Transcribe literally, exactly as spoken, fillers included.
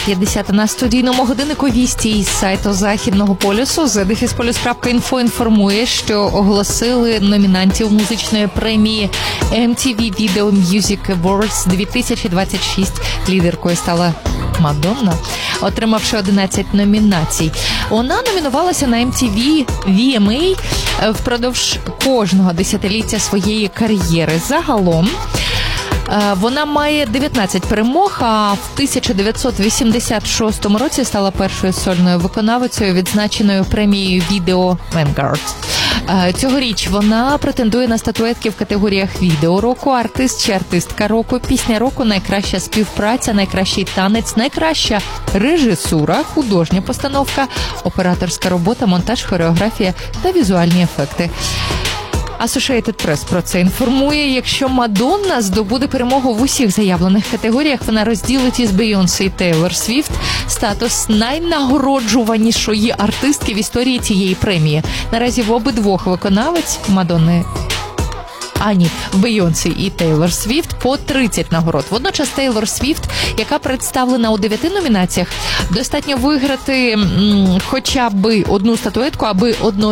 п'ятдесят на студійному годиннику вісті із сайту Західного полюсу. зедефісполюс крапка інфо інформує, що оголосили номінантів музичної премії ем ті ві Video Music Awards дві тисячі двадцять шість. Лідеркою стала Мадонна, отримавши одинадцять номінацій. Вона номінувалася на ем ті ві ві ем ей впродовж кожного десятиліття своєї кар'єри. Загалом вона має дев'ятнадцять перемог, а в тисяча дев'ятсот вісімдесят шостому році стала першою сольною виконавицею, відзначеною премією Video Vanguard. Цьогоріч вона претендує на статуетки в категоріях відео року, артист чи артистка року, пісня року, найкраща співпраця, найкращий танець, найкраща режисура, художня постановка, операторська робота, монтаж, хореографія та візуальні ефекти. Associated Press про це інформує. Якщо Мадонна здобуде перемогу в усіх заявлених категоріях, вона розділить із Бейонсе і Тейлор Свіфт статус найнагороджуванішої артистки в історії цієї премії. Наразі в обидвох виконавець Мадонни А ні, в Бейонсе і Тейлор Свіфт по тридцять нагород. Водночас Тейлор Свіфт, яка представлена у дев'яти номінаціях, достатньо виграти м, хоча б одну статуетку, аби одно